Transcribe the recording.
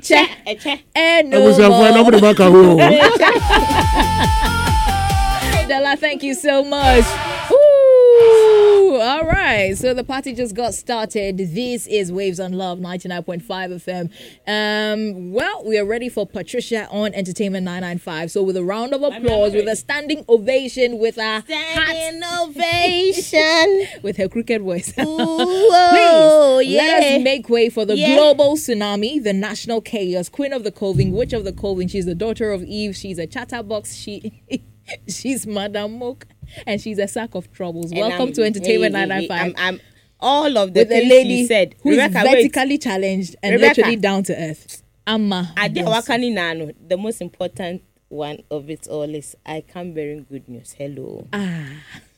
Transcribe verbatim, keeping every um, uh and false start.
Che. Eche. And no I find more. nobody back at home. Della, thank you so much. Ooh, all right. So the party just got started. This is Waves on Love ninety-nine point five F M. Um, well, we are ready for Patricia on Entertainment nine ninety-five. So with a round of applause, with a standing ovation, with a Standing ovation. with her crooked voice. Ooh, Please, yeah. let us make way for the Yeah. global tsunami, the national chaos, queen of the Colvin, witch of the Colvin. She's the daughter of Eve. She's a chatterbox. She, she's Madame Mook, and she's a sack of troubles. And Welcome I'm- to Entertainment hey, nine ninety-five. I'm, I'm all of the With a things lady you said. who's Rebecca, wait. vertically challenged and Rebecca. literally down to earth. Amma. Ade Bonsu. wakani nano. The most important one of it all is I come bearing good news. Hello. Ah.